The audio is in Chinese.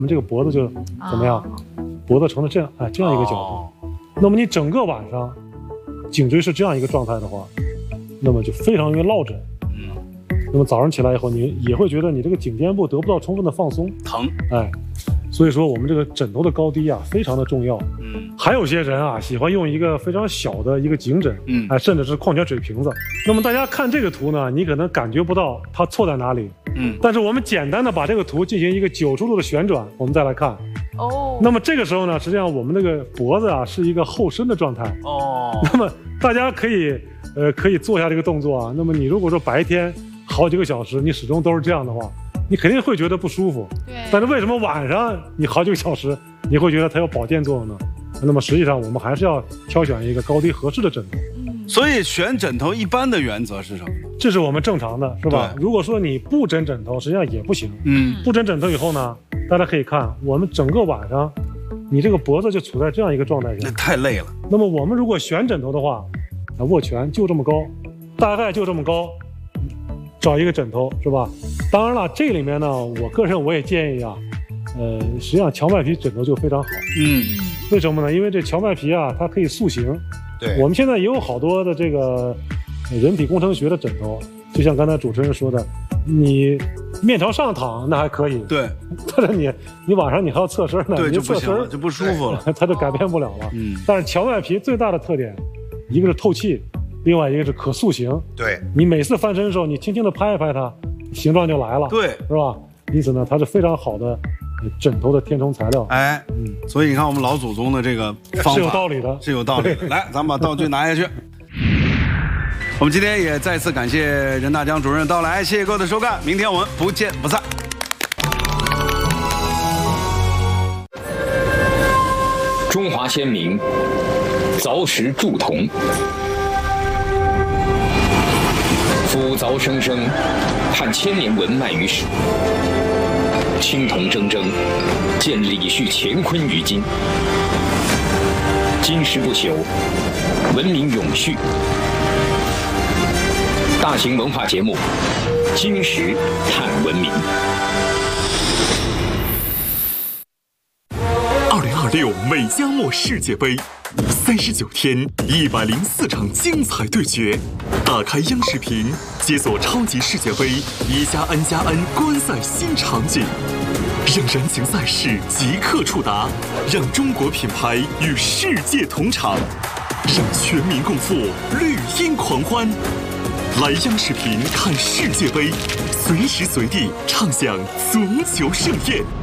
们这个脖子就怎么样？脖子成了这样这样一个角度。那么你整个晚上颈椎是这样一个状态的话，那么就非常容易落枕。那么早上起来以后，你也会觉得你这个颈肩部得不到充分的放松， 疼。 所以说我们这个枕头的高低非常的重要。还有些人喜欢用一个非常小的一个颈枕，甚至是矿泉水瓶子。那么大家看这个图呢，你可能感觉不到它错在哪里。但是我们简单的把这个图进行一个90度的旋转，我们再来看。那么这个时候呢，实际上我们这个脖子是一个后伸的状态。那么大家可以做一下这个动作。那么你如果说白天好几个小时你始终都是这样的话，你肯定会觉得不舒服。但是为什么晚上你好几个小时你会觉得它有保健作用呢？那么实际上我们还是要挑选一个高低合适的枕头。 所以选枕头一般的原则是什么呢？ 这是我们正常的，是吧？如果说你不枕枕头，实际上也不行。不枕枕头以后呢，大家可以看我们整个晚上你这个脖子就处在这样一个状态下， 那太累了。那么我们如果选枕头的话，握拳就这么高，大概就这么高，找一个枕头，是吧？当然了，这里面呢，我个人也建议实际上荞麦皮枕头就非常好。为什么呢？因为这荞麦皮它可以塑形。我们现在也有好多的这个人体工程学的枕头，就像刚才主持人说的，你面朝上躺那还可以，但是你晚上你还要侧身呢， 对， 你就不行了，就不舒服了， 它就改变不了了。但是荞麦皮最大的特点，一个是透气，另外一个是可塑形。你每次翻身的时候，你轻轻的拍一拍它，形状就来了，是吧？因此呢，它是非常好的枕头的填充材料。 所以你看我们老祖宗的这个方法是有道理的， 是有道理的。来，咱们把道具拿下去。我们今天也再次感谢任大江主任的到来，谢谢各位的收看，明天我们不见不散。 中华先民凿石铸铜，夫凿生生，盼千年文脉于史。青铜铮铮，见李旭乾坤于今。金石不朽，文明永续。大型文化节目《金石探文明》。 2026美加墨世界杯，39天，104场精彩对决。打开央视频，解锁超级世界杯1+N+N 观赛新场景，让燃情赛事即刻触达，让中国品牌与世界同场，让全民共赴绿茵狂欢。来央视频看世界杯，随时随地畅享足球盛宴。